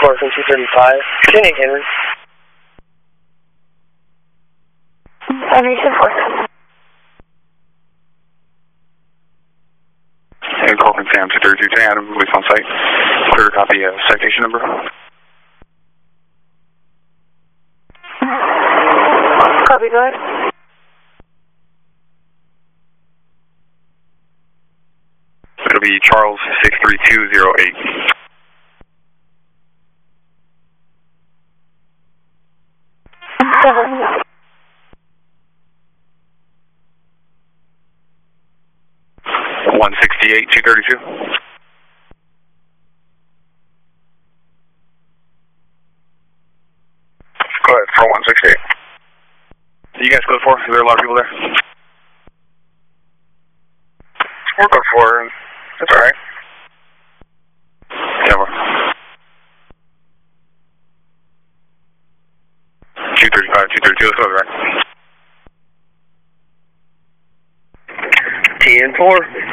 Morrison 235. 10-8 Henry. Henry 2-4. And Coleman Sam 232, 10 Adam, police on site. Clear copy, citation number. Copy, go ahead. It'll be Charles 63208. Seven. 168, 232. Go ahead, for 168. You guys go for? Are there a lot of people there? We're going for. That's alright. Cover. 235, 232, let's go to the right. 10-4.